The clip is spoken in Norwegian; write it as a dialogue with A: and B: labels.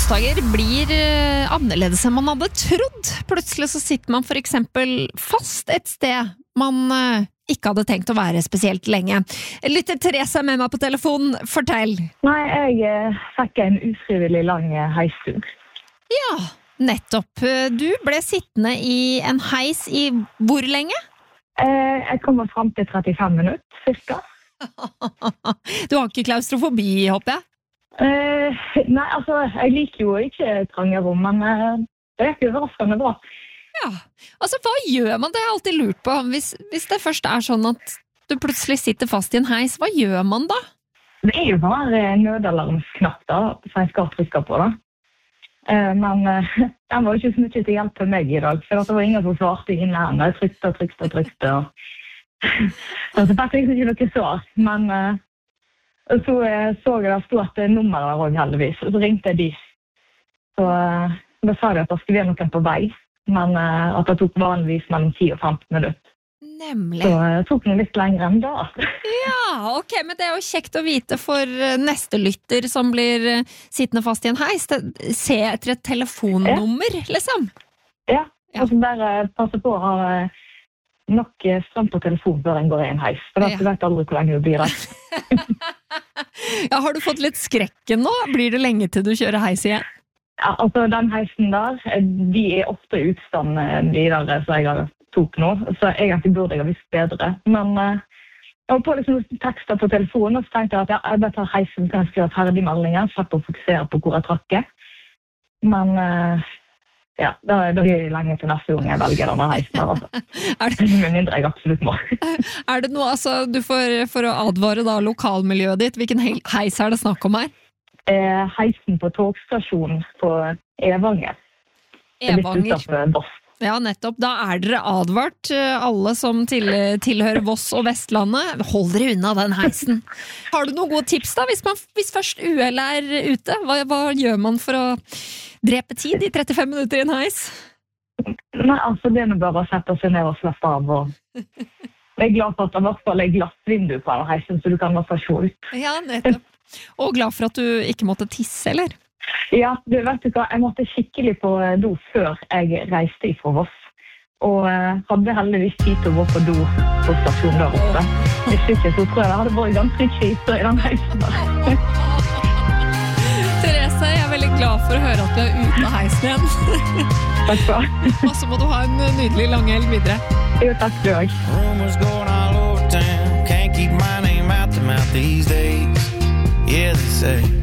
A: onsdager blir annerledes enn man hadde trodd. Plutselig så sitter man for eksempel fast et sted man ikke hadde tenkt å være spesielt lenge. Lytter Therese med meg på telefon. Fortell.
B: Nei, jeg fikk en ufrivillig lang heistur.
A: Ja, nettopp. Du ble sittende i en heis i hvor lenge?
B: Jeg kommer frem til 35 minutter, cirka.
A: Du har ikke klaustrofobi, håper jeg?
B: Nei, altså, jeg liker jo ikke trange rom, men det gikk jo overraskende bra.
A: Ja, altså hva gjør man? Det har jeg alltid lurt på. Hvis det først sånn at du plutselig sitter fast i en heis, hva gjør man da?
B: Det jo bare nødalarmsknapp da, som jeg skal trykke på da. Men den var jo ikke så mye til hjelp for meg i dag, for det var ingen som svarte inne her. Jeg trykte. Så det fikk liksom ikke noe svar, men så jeg det stod et nummer der også heldigvis, og så ringte jeg de. Så da sa de at det skulle være noen på vei, men at det tok vanligvis mellom 10 og 15 minutter.
A: Nemlig.
B: Så det tok noe litt lenger enn da.
A: Ja, ok, men det jo kjekt å vite for neste lytter som blir sittende fast i en heis. Se etter et telefonnummer, liksom. Ja.
B: Og så bare passe på å ha nok strøm på telefon før en går i en heis, for da vet aldri hvor lenge du blir der.
A: Ja, har du fått litt skrekken nå? Blir det lenge til du kjører heis igjen?
B: Ja, altså den heisen der, de ofte i utstand, de der som jeg har tok nå, så egentlig burde jeg ha visst bedre. Men jeg var på liksom tekster på telefonen, og så tenkte jeg at jeg bare tar heisen til jeg skriver ferdig meldingen, så jeg fokusere på hvor jeg trakker. Men ja, da det lenge til neste gang jeg velger denne heisen der, altså. Men mindre jeg absolutt må.
A: Det noe, altså, du får for å advare da lokalmiljøet ditt, hvilken heis det snakk om her?
B: Heisen på togstasjonen på Evanger.
A: Evanger. Ja, nettopp. Da dere advart, alle som tilhører Voss og Vestlandet. Hold dere unna den heisen. Har du noen gode tips da, hvis først UL ute? Hva gjør man for å drepe tid i 35 minutter i en heis?
B: Nei, altså det bare å sette seg ned og slappe av. Og jeg glad for at det i hvert fall glassvindu på den heisen, så du kan også se ut.
A: Ja, nettopp. Og glad for at du ikke måtte tisse, eller?
B: Ja, du vet du hva, jeg måtte skikkelig på do før jeg reiste fra Voss. Og hadde heldigvis tid til å gå på do på stasjonen der oppe. Hvis ikke, så tror jeg det hadde vært ganske krise i den heisen der.
A: Therese, jeg veldig glad for å høre at du ute av heisen igjen.
B: Takk for.
A: Og så må du ha en nydelig lang helg videre.
B: Jo, takk du også.
C: Rumors going all over town. Can't keep my name out the mouth these days. Yeah, they say